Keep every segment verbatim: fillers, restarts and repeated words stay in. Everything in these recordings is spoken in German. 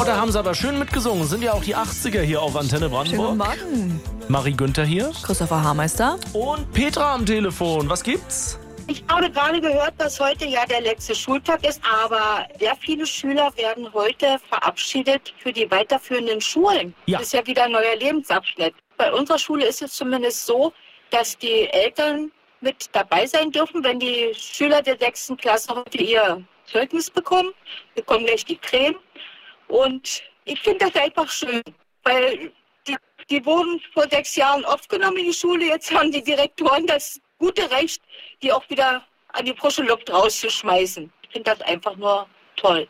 Oh, da haben sie aber schön mitgesungen. Sind ja auch die achtziger hier auf Antenne Brandenburg. Schönen Morgen. Marie Günther hier. Christopher Haarmeister. Und Petra am Telefon. Was gibt's? Ich habe gerade gehört, dass heute ja der letzte Schultag ist, aber sehr viele Schüler werden heute verabschiedet für die weiterführenden Schulen. Ja. Das ist ja wieder ein neuer Lebensabschnitt. Bei unserer Schule ist es zumindest so, dass die Eltern mit dabei sein dürfen, wenn die Schüler der sechsten Klasse heute ihr Zeugnis bekommen, bekommen gleich die Creme. Und ich finde das einfach schön, weil die, die wurden vor sechs Jahren aufgenommen in die Schule. Jetzt haben die Direktoren das gute Recht, die auch wieder an die frische Luft rauszuschmeißen. Ich finde das einfach nur toll.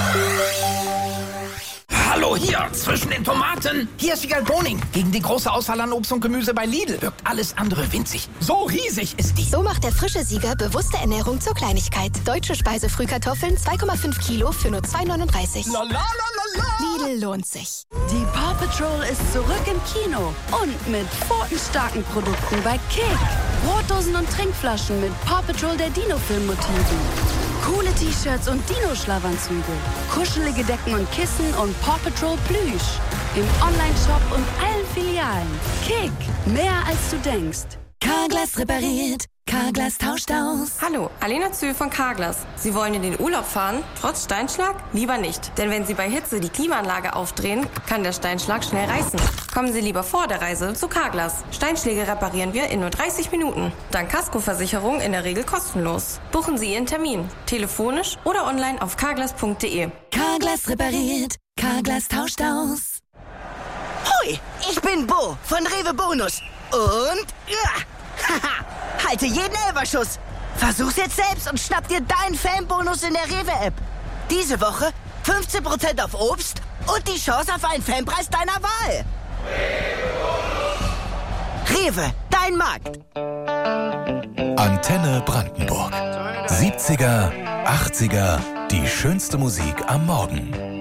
Hallo hier, zwischen den Tomaten. Hier ist Vigal Boning. Gegen die große Auswahl an Obst und Gemüse bei Lidl wirkt alles andere winzig. So riesig ist die. So macht der frische Sieger bewusste Ernährung zur Kleinigkeit. Deutsche Speisefrühkartoffeln zwei Komma fünf Kilo für nur zwei neununddreißig. La, la, la, la, la. Lidl lohnt sich. Die Paw Patrol ist zurück im Kino und mit pfotenstarken Produkten bei Kick. Brotdosen und Trinkflaschen mit Paw Patrol der Dino-Film-Motiven. Coole T-Shirts und Dino-Schlafanzüge. Kuschelige Decken und Kissen und Paw Patrol Plüsch. Im Online-Shop und allen Filialen. Kick, mehr als du denkst. Carglass repariert. Carglass tauscht aus. Hallo, Alena Zühl von Carglass. Sie wollen in den Urlaub fahren, trotz Steinschlag? Lieber nicht. Denn wenn Sie bei Hitze die Klimaanlage aufdrehen, kann der Steinschlag schnell reißen. Kommen Sie lieber vor der Reise zu Carglass. Steinschläge reparieren wir in nur dreißig Minuten. Dank Kaskoversicherung in der Regel kostenlos. Buchen Sie Ihren Termin. Telefonisch oder online auf carglass punkt de. Carglass repariert. Carglass tauscht aus. Hoi, ich bin Bo von Rewe Bonus. Und... Ja, haha, halte jeden Elferschuss. Versuch's jetzt selbst und schnapp dir deinen Fanbonus in der Rewe-App. Diese Woche fünfzehn Prozent auf Obst und die Chance auf einen Fanpreis deiner Wahl. Rewe, dein Markt. Antenne Brandenburg. siebziger, achtziger, die schönste Musik am Morgen.